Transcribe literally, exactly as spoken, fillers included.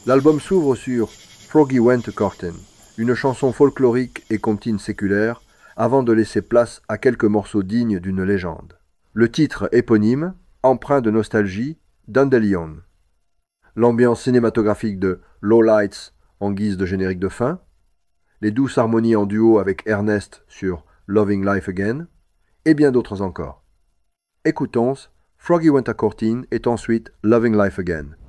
L'album s'ouvre sur Froggy Went a-Courtin', une chanson folklorique et comptine séculaire, avant de laisser place à quelques morceaux dignes d'une légende. Le titre éponyme, empreint de nostalgie, Dandelion. L'ambiance cinématographique de Low Lights en guise de générique de fin, les douces harmonies en duo avec Ernest sur Loving Life Again, et bien d'autres encore. Écoutons Froggy Went a-Courtin' et ensuite Loving Life Again.